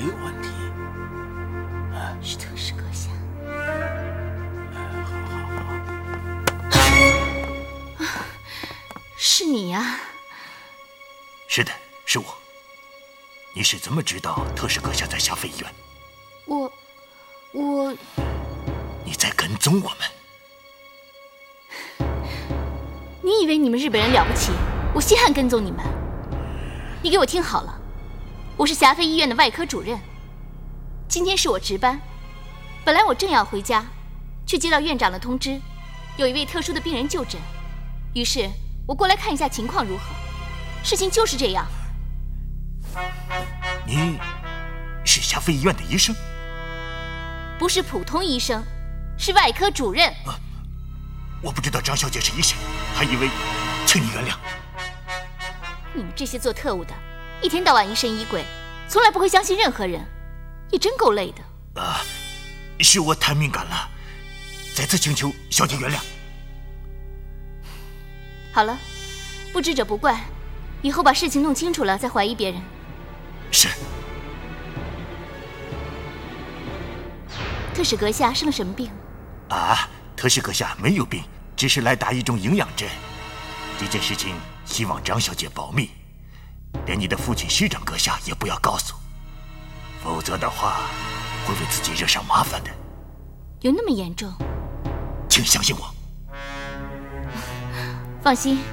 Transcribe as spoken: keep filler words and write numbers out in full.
没有问题。啊， 是特使阁下。 好好好。 啊，是你呀？ 是的，是我。你是怎么知道特使阁下在霞飞医院？ 我，我…… 你在跟踪我们？ 你以为你们日本人了不起？我稀罕跟踪你们。你给我听好了，我是霞飞医院的外科主任。今天是我值班，本来我正要回家，却接到院长的通知，有一位特殊的病人就诊，于是我过来看一下情况如何。事情就是这样。 你是霞飞医院的医生？ 不是普通医生，是外科主任。 啊，我不知道张小姐是医生，还以为……请你原谅。 你们这些做特务的，一天到晚疑神疑鬼，从来不会相信任何人，也真够累的。 啊，是我太敏感了，再次请求小姐原谅。 好了，不知者不怪，以后把事情弄清楚了再怀疑别人。 是。 特使阁下生了什么病？ 啊，特使阁下没有病，只是来打一种营养针。这件事情希望张小姐保密，连你的父亲师长阁下也不要告诉，否则的话会为自己惹上麻烦的。 有那么严重？ 请相信我。 放心，